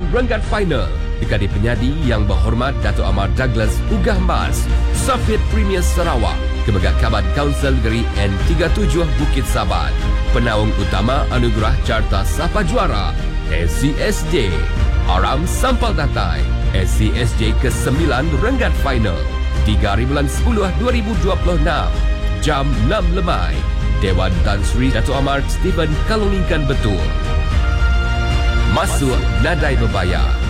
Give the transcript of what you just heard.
Renggat Final dekati penyadi yang berhormat Dato' Amar Douglas Ugah Mas, Safit Premier Sarawak, Kemegat Kaban Kaunsil Negeri N37 Bukit Sabat, Penaung Utama Anugerah Carta Sapa Juara SCSJ, Aram Sampal Datai SCSJ ke-9 Renggat Final 3 bulan 10 2026 jam 6 lemai. Dewan Tan Sri Dato' Amar Stephen kalungingkan betul. Masuk nadai berbayar.